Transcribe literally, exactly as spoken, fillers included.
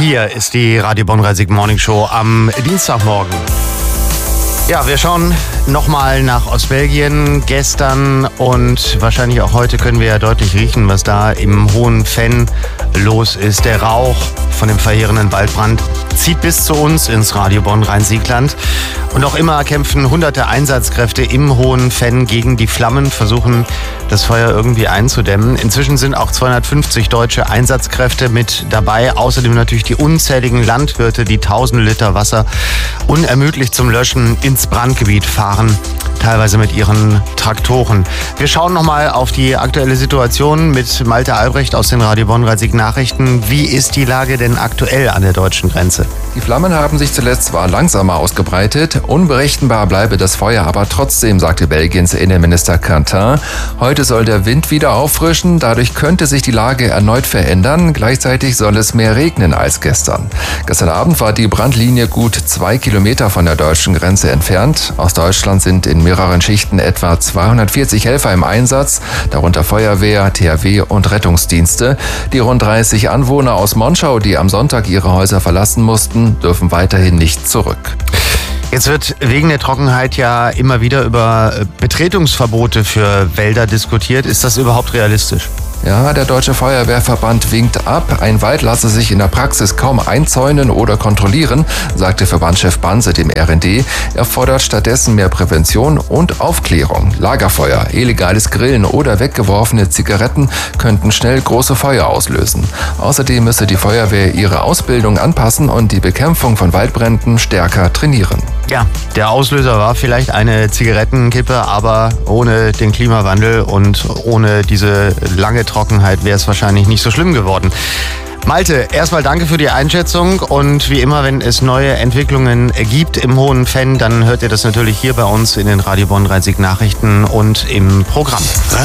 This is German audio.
Hier ist die Radio Bonn-Rhein-Sieg Morning Show am Dienstagmorgen. Ja, wir schauen nochmal nach Ostbelgien. Gestern und wahrscheinlich auch heute können wir ja deutlich riechen, was da im Hohen Venn los ist. Der Rauch von dem verheerenden Waldbrand zieht bis zu uns ins Radio Bonn-Rhein-Sieg-Land. Und auch immer kämpfen hunderte Einsatzkräfte im Hohen Venn gegen die Flammen, versuchen das Feuer irgendwie einzudämmen. Inzwischen sind auch zweihundertfünfzig deutsche Einsatzkräfte mit dabei. Außerdem natürlich die unzähligen Landwirte, die tausende Liter Wasser unermüdlich zum Löschen ins Brandgebiet fahren, teilweise mit ihren Traktoren. Wir schauen nochmal auf die aktuelle Situation mit Malte Albrecht aus den Radio Bonn-Rhein-Sieg Nachrichten. Wie ist die Lage denn aktuell an der deutschen Grenze? Die Flammen haben sich zuletzt zwar langsamer ausgebreitet, unberechenbar bleibe das Feuer aber trotzdem, sagte Belgiens Innenminister Quentin. Heute soll der Wind wieder auffrischen, dadurch könnte sich die Lage erneut verändern. Gleichzeitig soll es mehr regnen als gestern. Gestern Abend war die Brandlinie gut zwei Kilometer von der deutschen Grenze entfernt. Aus Deutschland sind in mehreren Schichten etwa zweihundertvierzig Helfer im Einsatz, darunter Feuerwehr, T H W und Rettungsdienste. Die rund dreißig Anwohner aus Monschau, die am Sonntag ihre Häuser verlassen mussten, dürfen weiterhin nicht zurück. Jetzt wird wegen der Trockenheit ja immer wieder über Betretungsverbote für Wälder diskutiert. Ist das überhaupt realistisch? Ja, der Deutsche Feuerwehrverband winkt ab. Ein Wald lasse sich in der Praxis kaum einzäunen oder kontrollieren, sagte Verbandschef Banse dem R N D. Er fordert stattdessen mehr Prävention und Aufklärung. Lagerfeuer, illegales Grillen oder weggeworfene Zigaretten könnten schnell große Feuer auslösen. Außerdem müsse die Feuerwehr ihre Ausbildung anpassen und die Bekämpfung von Waldbränden stärker trainieren. Ja, der Auslöser war vielleicht eine Zigarettenkippe, aber ohne den Klimawandel und ohne diese lange Trockenheit wäre es wahrscheinlich nicht so schlimm geworden. Malte, erstmal danke für die Einschätzung und wie immer, wenn es neue Entwicklungen gibt im Hohen Venn, dann hört ihr das natürlich hier bei uns in den Radio Bonn-Rhein-Sieg Nachrichten und im Programm.